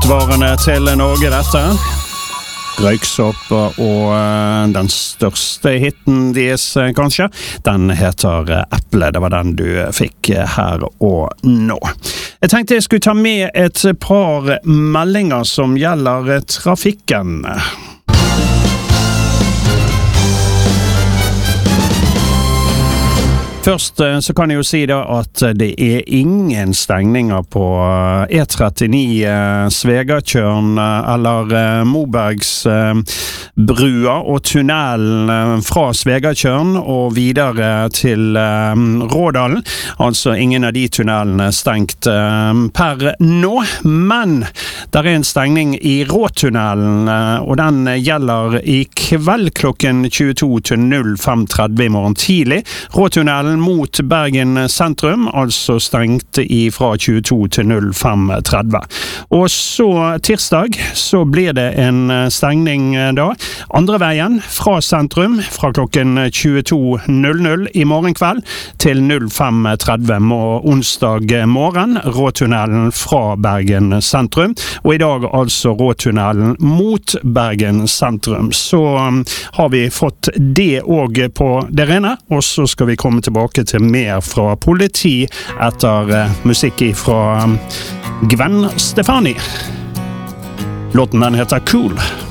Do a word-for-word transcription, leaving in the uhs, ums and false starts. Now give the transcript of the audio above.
eksportvarene til Norge dette. Røyksopp og uh, den største hitten deres uh, kanskje, den heter uh, Eple. Det var den du fikk uh, her og nå. Jeg tenkte jeg skulle ta med et par meldinger som gjelder uh, trafikken. Først så kan jeg jo si da at det er ingen stengninger på E trettini Svegatjørn eller Mobergs brua og tunnelen fra Svegatjørn og videre til Rådalen. Altså ingen av de tunnelene stengt per nå, men det er en stengning i Råtunnelen, og den gjelder i kveld klokken tjueto til null fem tretti i morgen tidlig. Råtunnelen mot Bergen sentrum, altså stengt fra tjueto til null fem tretti. Og så tirsdag så blir det en stengning da, andre veien fra sentrum, fra klokken tjueto null null i morgen kveld til null fem tretti og onsdag morgen, Råtunnelen fra Bergen sentrum, og i dag altså Råtunnelen mot Bergen sentrum. Så um, har vi fått det også på det rene, og så skal vi komme tilbake til mer fra politi etter uh, musikk fra um, Gwen Stefani. Låten den heter Cool.